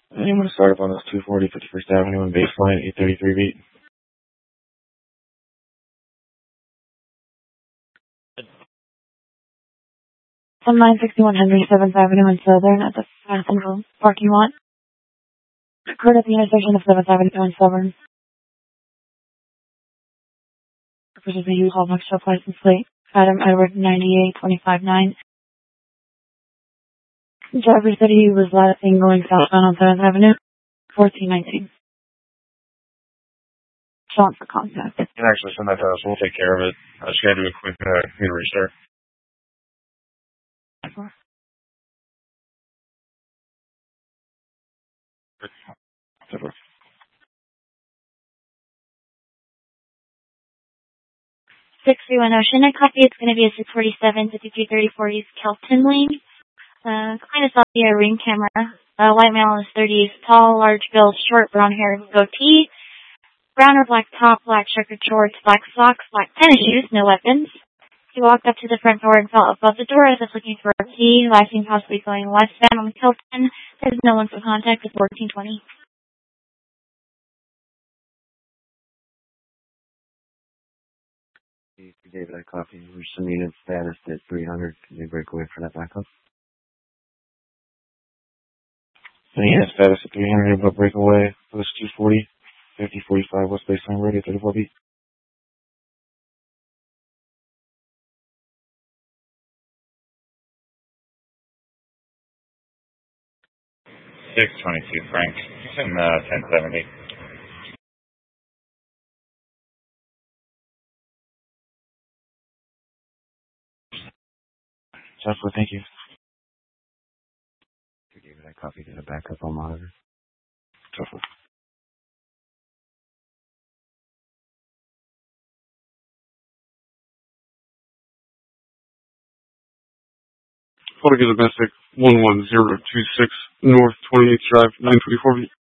And I'm going to start up on this 240 51st Avenue and baseline 833 beat. On 961 Henry 7th Avenue and Southern at the Fastenal parking lot. Occurred at the intersection of 7th Avenue and Southern. Purpose of the U-Haul box truck license plate. Adam Edward 98259. Driver said he was last seen going southbound on 7th Avenue, 1419. Shot for contact. You can actually send that to us. We'll take care of it. I just got to do a quick meter restart. Super. 631 Ocean. Copy. It's going to be a 647 5334 East Kelton Lane. Kind of saw the ring camera. White male is 30s, tall, large build, short brown hair, goatee, brown or black top, black checkered shorts, black socks, black tennis shoes, no weapons. He walked up to the front door and felt above the door as if looking for a key, last seen possibly going westbound on the Kelton. There's no one for contact with 1420. David, I copy. We're sending in status at 300. Can you break away for that backup? Sending in status at 300, but break away for this 240, 5045 West Baseline Radio 34 beat. $622 Frank. And 1070. Joshua, thank you. David, I copied in a backup on monitor. Joshua. Florida Domestic 11026 North 28th Drive, 924 feet.